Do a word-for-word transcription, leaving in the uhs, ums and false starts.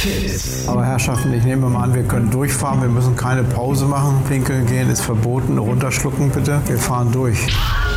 Aber Herrschaften, ich nehme mal an, wir können durchfahren. Wir müssen keine Pause machen. Pinkeln gehen ist verboten. Runterschlucken bitte. Wir fahren durch.